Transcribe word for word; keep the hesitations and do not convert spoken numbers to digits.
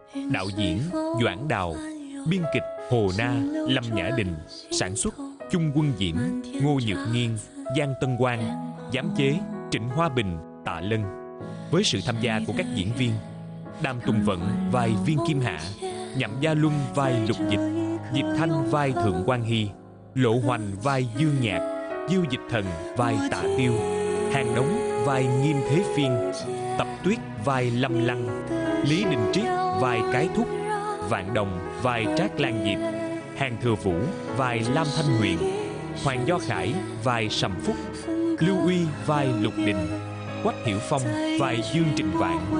đạo diễn Doãn Đào, biên kịch Hồ Na, Lâm Nhã Đình, sản xuất Chung Quân Diễn, Ngô Nhược Nghiên, Giang Tân Quang, giám chế Trịnh Hoa Bình, Tạ Lân. Với sự tham gia của các diễn viên: Đàm Tùng Vận vai Viên Kim Hạ, Nhậm Gia Luân vai Lục Dịch, Diệp Thanh vai Thượng Quan Hy, Lộ Hoành vai Dương Nhạc, Diêu Dịch Thần vai Tạ Tiêu, Hàng Đống vai Nghiêm Thế Phiên, Tập Tuyết vai Lâm Lăng, Lý Đình Triết vai Cái Thúc, Vạn Đồng vai Trác Lan Diệp, Hàng Thừa Vũ vai Lam Thanh Huyền, Hoàng Do Khải vai Sầm Phúc, Lưu Uy vai Lục Đình, Quách Hiểu Phong vai Dương Trịnh Vạn.